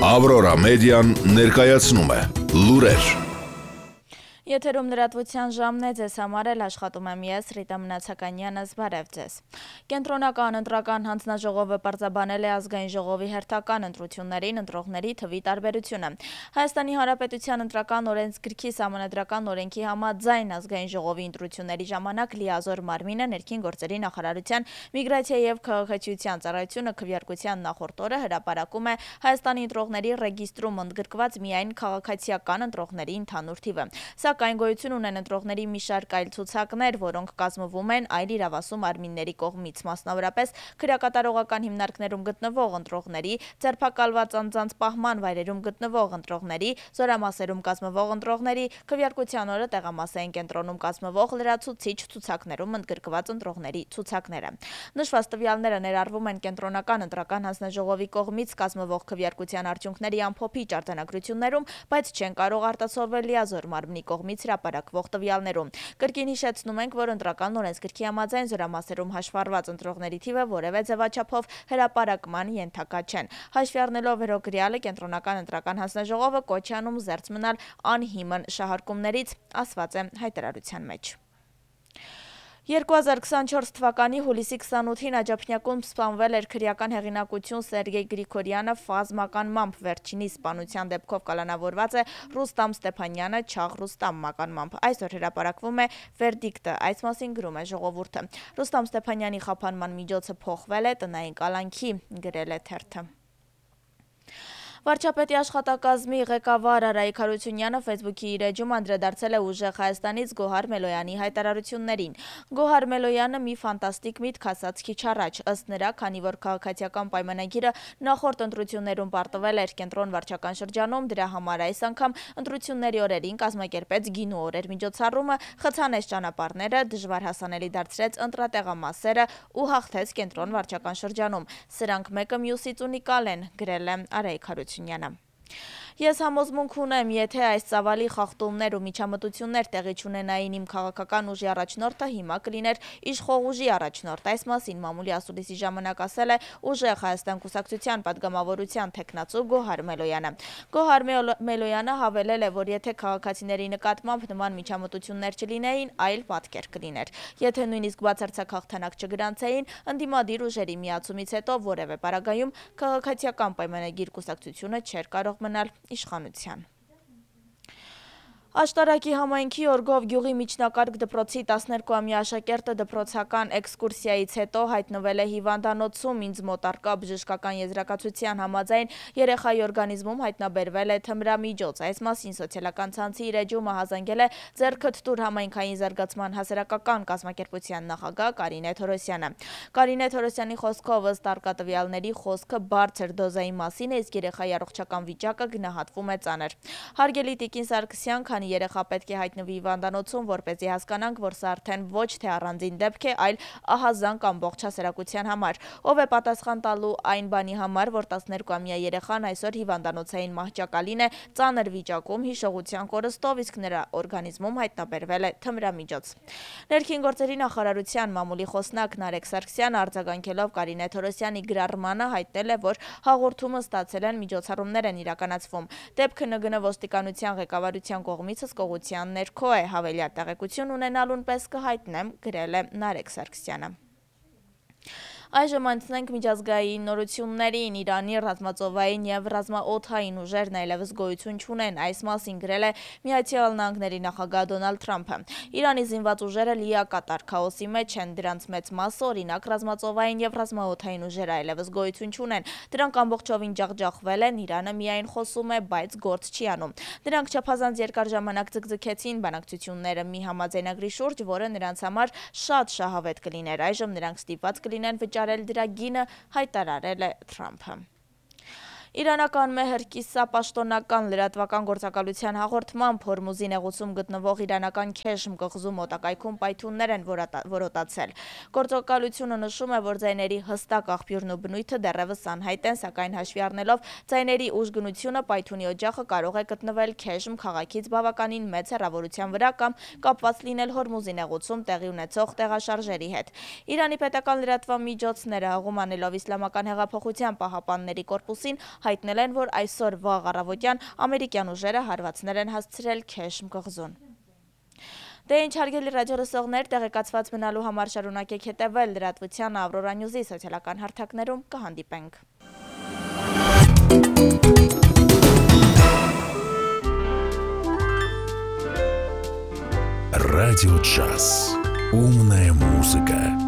Ավրորա մեդիան ներկայացնում է լուրեր։ Եթերում լրատվության ժամն է, ձեզ համար էլ աշխատում եմ ես, Ռիտա Մնացականյանը, բարև ձեզ։ Կենտրոնական ընտրական հանձնաժողովը պարզաբանել է ազգային ժողովի հերթական ընտրություններին ընտրողների թվի տարբերությունը։ Հայաստանի Հանրապետության ընտրական օրենսգրքի սահմանադրական օրենքի համաձայն ազգային ժողովի ընտրությունների ժամանակ լիազոր մարմինը ներքին գործերի նախարարության միգրացիայի և քաղաքացիության ծառայությունը քվեարկության նախորդ օրը հրապարակում է Հայաստանի ընտրողների ռեգիստրում ընդգրկված միայն քաղաքացիական ընտրողների ընդհանուր թիվը։ Սակայն գոյություն ունեն ընտրողների մի շարք այլ ցուցակներ, որոնք կազմվում են այլ իրավասու մարմինների կողմից, մասնավորապես քրեակատարողական հիմնարկներում գտնվող ընտրողների, ձերբակալված անձանց պահման վայրերում գտնվող ընտրողների, զորամասերում կազմվող ընտրողների, քվեարկության օրը տեղամասային կենտրոնում կազմվող լրացուցիչ ցուցակներում ընդգրկված ընտրողների ցուցակները։ Նշված տվյալները ներառվում են կենտրոնական ընտրական հանձնաժողովի կողմից կազմվող քվեարկության արդյունքների ամփոփիչ արձանագրություններում, բայց չեն կարող արտացոլվել լիազոր մարմնի կողմից հրապարակվող տվյալներում։ Կրկին հիշեցնում ենք, որ ընտրական օրենսգրքի համաձայն զորամասերում հաշվառված ընտրողների թիվը որևէ ձևաչափով հրապարակման ենթակա չեն։ Հաշվի առնելով վերօրյալը, կենտրոնական ընտրական հանձնաժողովը կոչ է անում զերծ մնալ անհիմն շահարկումներից, ասված է հայտարարության մեջ։ 2024 թվականի հուլիսի 28-ին Աջափնյակում սպանվել էր քրեական հեղինակություն Սերգեյ Գրիգորյանը ֆազմականմամբ, վերջինի սպանության դեպքով կալանավորված է Ռուստամ Ստեփանյանը Չաղ Ռուստամ մականմամբ։ Այսօր հրապարակվում է վերդիկտը, այս մասին գրում է Ժողովուրդը։ Ռուստամ Ստեփանյանի խափանման միջոցը փոխվել է տնային կալանքի, գրել է թերթը։ Վարչապետի աշխատակազմի ղեկավար Արայիկ Հարությունյանը Facebook-ի իր էջում անդրադարձել է ուժեղ Հայաստանից Գոհար Մելոյանի հայտարարություններին։ Գոհար Մելոյանը մի ֆանտաստիկ միտք ասաց քիչ առաջ, ըստ նրա, քանի որ քաղաքացիական պայմանագիրը նախորդ ընտրություններում պարտվել էր կենտրոն վարչական շրջանում, դրա համար այս անգամ ընտրությունների օրերին կազմակերպեց գինու օրեր միջոցառումը, խցանեց ճանապարհները, դժվար հասանելի դարձրեց ընտրատեղամասերը ու հաղթեց կենտրոն վարչական շրջանում։ Սրանք մեկը մյուսից ունիկալ են, գրել է Արայիկ Հարությունյանը։ Ես համոզմունք ունեմ, եթե այս ծավալի խախտումներ ու միջամտություններ տեղի չունենային, իմ քաղաքական ուժի առաջնորդը հիմա կլիներ իշխող ուժի առաջնորդ։ Այս մասին մամուլի ասուլիսի ժամանակ ասել է ուժեղ Հայաստան կուսակցության падգամավորության թեկնածու Գոհար Մելոյանը։ Գոհար Մելոյանը հավելել է, որ եթե քաղաքացիների նկատմամբ նման միջամտություններ չլինեին, այլ պատկեր կլիներ։ Եթե նույնիսկ բացարձակ հաղթանակ չգրանցեին, ընդդիմադիր ուժերի միացումից հետո որևէ պարագայում քաղաքացիական պայմանագիր կուսակցությունը չէր կարող մնալ իշխանության։ Աշտարակի համայնքի Օրգով գյուղի միջնակարգ դպրոցի 12-ամյա աշակերտը դպրոցական էքսկուրսիայից հետո հայտնվել է հիվանդանոցում, ինձ մոտ առկա բժշկական եզրակացության համաձայն երեխայի օրգանիզմում հայտնաբերվել է թմրամիջոց։ Այս մասին սոցիալական ցանցի իր էջում ահազանգել է Ձեռքթուր համայնքային զարգացման հասարակական կազմակերպության նախագահ Կարինե Թորոսյանը։ Կարինե Թորոսյանի խոսքով ըստ առկա տվյալների խոսքը բարձր դոզայի մասին է, իսկ երեխայի առողջական վիճակը գնահատվում է ծանր։ Հարգելի տիկին Սարգսյան, քանի երեխա պետք է հայտնվի հիվանդանոցում, որպեսզի հասկանանք, որ սա արդեն ոչ թե առանձին դեպք է, այլ ահազանգ ամբողջ հասարակության համար։ Ով է պատասխան տալու այն բանի համար, որ 12-ամյա երեխան այսօր հիվանդանոցային մահճակալին է ծանր վիճակում հիշողության կորստով, իսկ նրա օրգանիզմում հայտնաբերվել է թմրամիջոց։ Ներքին գործերի նախարարության մամուլի խոսնակ Նարեկ Սարգսյանը արձագանքելով Կարինե Թորոսյանի գրառմանը հայտնել է, որ հաղորդումը ստացել են, միջոցառումներ են իրականացվում։ Դեպքը ՆԳՆ ոստիկանության ղեկավարության կողմից հսկողության ներքո է, հավելյալ տեղեկություն ունենալուն պես կհայտնեմ, գրել է Նարեկ Սարգսյանը։ Այժմ անցնենք միջազգային նորություններին։ Իրանի ռազմածովային և ռազմաօդային ուժերն այլևս գոյություն չունեն, այս մասին գրել է Միացյալ Նահանգների նախագահ Դոնալդ Թրամփը։ Իրանի զինված ուժերը լիակատար քաոսի մեջ են, դրանց մեծ մասը, օրինակ ռազմածովային և ռազմաօդային ուժերը այլևս գոյություն չունեն, դրանք ամբողջովին ջախջախվել են, Իրանը միայն խոսում է, բայց գործ չի անում։ Դրանք չափազանց երկար ժամանակ ձգձգեցին բանակցությունները մի համաձայնագրի շուրջ, որը նրանց համար շատ շահավետ կլիներ։ Այժմ նրանք ստիպված կլինեն վճարել դրա գինը, հայտարարել է Թրամփը։ Իրանական Մեհր կիսապաշտոնական լրատվական գործակալության հաղորդմամբ Հորմուզի նեղուցում գտնվող իրանական Քեշմ կղզու մոտակայքում պայթյուններ են որոտացել։ Գործակալությունը նշում է, որ ձայների հստակ աղբյուրն ու բնույթը դեռևս անհայտ են, սակայն հաշվի առնելով ձայների ուժգնությունը, պայթյունի օջախը կարող է գտնվել Քեշմ քաղաքից բավականին մեծ հեռավորության վրա կամ կապված լինել Հորմուզի նեղուցում տեղի ունեցող տեղաշարժերի հետ։ Իրանի պետական լրատվամիջոցները հղում անելով Իսլամական հեղափոխության պահապանների կորպուսին հայտնել են, որ այսօր վաղ առավոտյան ամերիկյան ուժերը հարվածներ են հասցրել Քեշմ կղզուն։ Դե ինչ հարգելի ռադիոլսողներ, տեղեկացված մնալու համար շարունակեք հետևել լրատվության Ավրորա Նյուզի սոցիալական հարթակներում կհանդիպենք։ Радио Джаз. Умная музыка.